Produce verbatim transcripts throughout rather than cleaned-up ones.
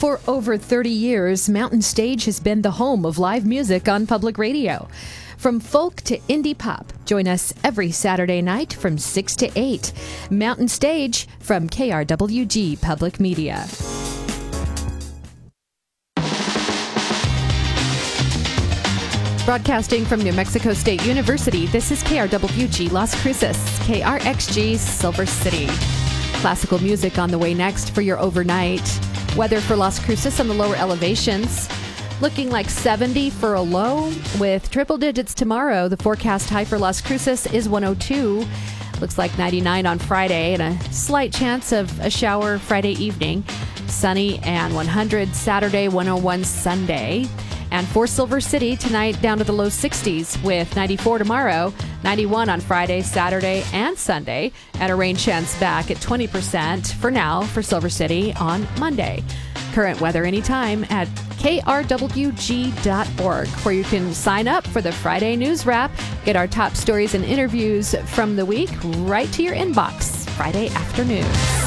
For over thirty years, Mountain Stage has been the home of live music on public radio. From folk to indie pop, join us every Saturday night from six to eight. Mountain Stage from K R W G Public Media. Broadcasting from New Mexico State University, this is K R W G Las Cruces, K R X G Silver City. Classical music on the way next for your overnight. Weather for Las Cruces on the lower elevations. Looking like seventy for a low with triple digits tomorrow. The forecast high for Las Cruces is one oh two. Looks like ninety-nine on Friday and a slight chance of a shower Friday evening. Sunny and one hundred Saturday, one oh one Sunday. And for Silver City, tonight down to the low sixties with ninety-four tomorrow, ninety-one on Friday, Saturday, and Sunday, and a rain chance back at twenty percent for now for Silver City on Monday. Current weather anytime at K R W G dot org, where you can sign up for the Friday News Wrap, get our top stories and interviews from the week right to your inbox Friday afternoon.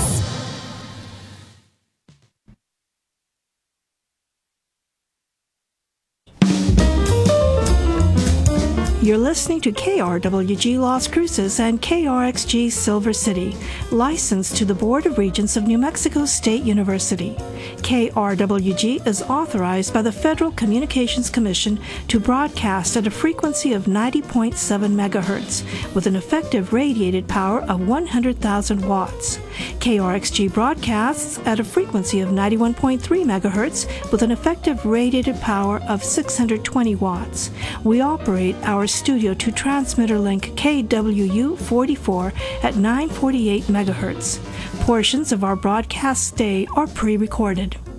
You're listening to K R W G Las Cruces and K R X G Silver City, licensed to the Board of Regents of New Mexico State University. K R W G is authorized by the Federal Communications Commission to broadcast at a frequency of ninety point seven megahertz with an effective radiated power of one hundred thousand watts. K R X G broadcasts at a frequency of ninety-one point three megahertz with an effective radiated power of six hundred twenty watts. We operate our studio to transmitter link K W U forty-four at nine forty-eight megahertz. Portions of our broadcast day are pre-recorded.